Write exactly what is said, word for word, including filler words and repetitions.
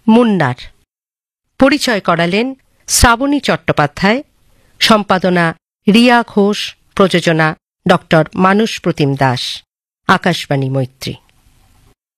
মুন্নার। পরিচয় করালেন শ্রাবণী চট্টোপাধ্যায়, সম্পাদনা রিয়া ঘোষ, প্রযোজনা ডক্টর মানস প্রতিম দাস। আকাশবাণী মৈত্রী।